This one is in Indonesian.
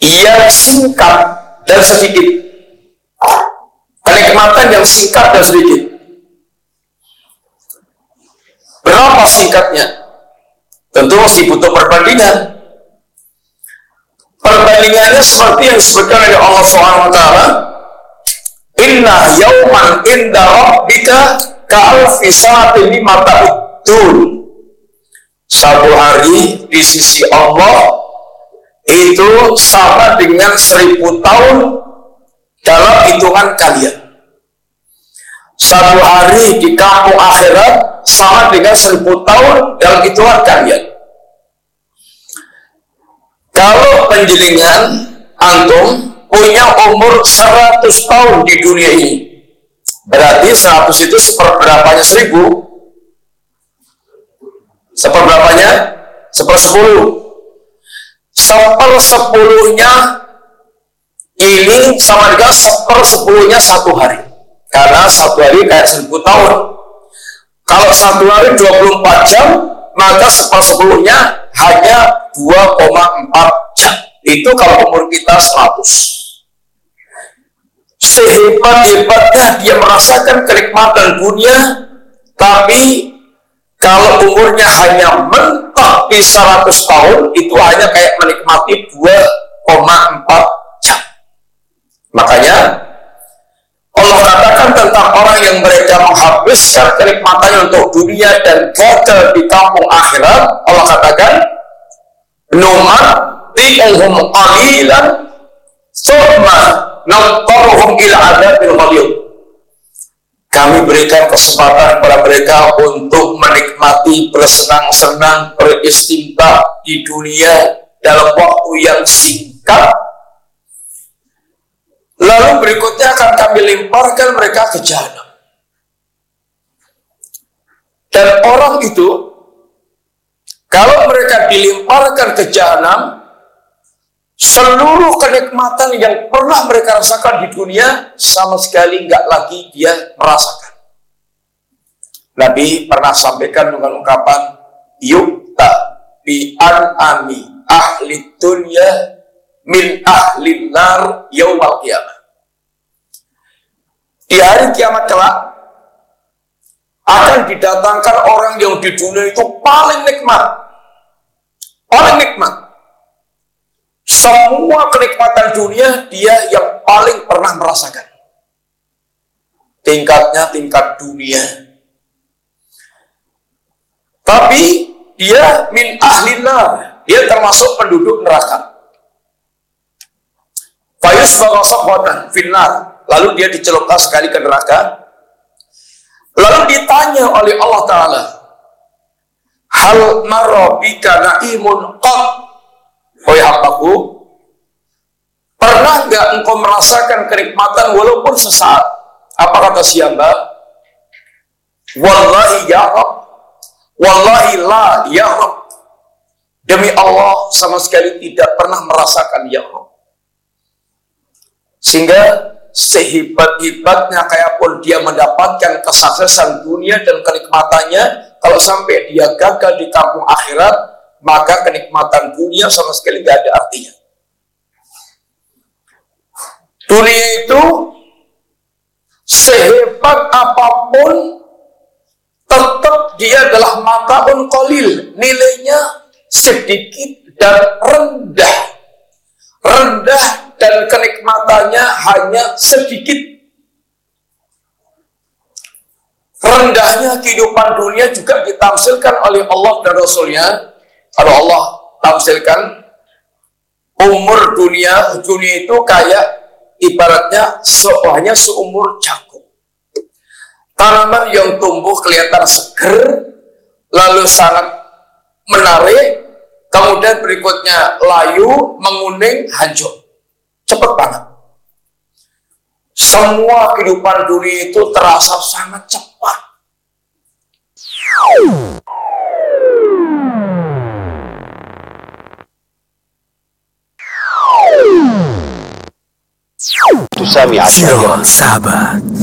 yang singkat dan sedikit. Kenikmatan yang singkat dan sedikit. Berapa singkatnya? Tentu masih butuh perbandingan. Perbandingannya seperti yang disebutkan oleh Allah SWT. Inna yauman inda rabbika ka'alfi sa'atin mimma ta'uddun. Satu hari di sisi Allah itu sama dengan 1000 tahun dalam hitungan kalian. Satu hari di kampung akhirat sama dengan 1000 tahun dalam hitungan kalian. Kalau penjelingan antum punya umur 100 tahun di dunia ini, berarti 100 itu seperberapanya 1000? Seperberapanya? 1/10. 1/10-nya ini sama dengan 1/10-nya satu hari. Karena satu hari kayak 1000 tahun. Kalau satu hari 24 jam, maka 1/10-nya hanya 2,4 jam. Itu kalau umur kita 100. Sehebat-hebatnya dia merasakan kenikmatan dunia, tapi kalau umurnya hanya mentok di 100 tahun, itu hanya kayak menikmati 2,4 jam. Makanya Allah katakan tentang orang yang mereka menghabiskan kenikmatannya untuk dunia dan gagal di kampung akhirat. Allah katakan, numatti'uhum qalilan tsumma nattaruhum ila adzabil ghalidh. Kami berikan kesempatan kepada mereka untuk menikmati, bersenang-senang, beristimta di dunia dalam waktu yang singkat. Lalu berikutnya akan kami lemparkan mereka ke jahanam. Dan orang itu, kalau mereka dilemparkan ke jahanam, seluruh kenikmatan yang pernah mereka rasakan di dunia sama sekali nggak lagi dia merasakan. Nabi pernah sampaikan dengan ungkapan yukta bi an'ami ahli dunya min ahli nar yaumal qiyamah. Di hari kiamat kelak akan didatangkan orang yang di dunia itu paling nikmat. Paling nikmat. Semua kenikmatan dunia dia yang paling pernah merasakan. Tingkatnya tingkat dunia. Tapi dia min ahlinar, dia termasuk penduduk neraka. Fayus bagasaqatan finnar, lalu dia dicelupkan sekali ke neraka. Lalu ditanya oleh Allah Ta'ala, hal marabika na'imun qad, wahai hambaku, pernah nggak engkau merasakan kenikmatan walaupun sesaat? Apa kata si hamba? Wallahi ya Rabb, wallahi la ya Rabb, demi Allah sama sekali tidak pernah merasakan ya Rabb. Sehingga sehebat-hebatnya kayak pun dia mendapatkan kesuksesan dunia dan kenikmatannya, kalau sampai dia gagal di kampung akhirat, maka kenikmatan dunia sama sekali tidak ada artinya. Dunia itu sehebat apapun, tetap dia adalah mataun qalil, nilainya sedikit dan rendah. Rendah dan kenikmatannya hanya sedikit. Rendahnya kehidupan dunia juga ditamsilkan oleh Allah dan Rasulnya. Kalau Allah tamsilkan umur dunia itu kayak ibaratnya hanya seumur jagung. Tanaman yang tumbuh kelihatan seger, lalu sangat menarik, kemudian berikutnya layu, menguning, hancur. Cepat banget. Semua kehidupan dunia itu terasa sangat cepat. Sahabat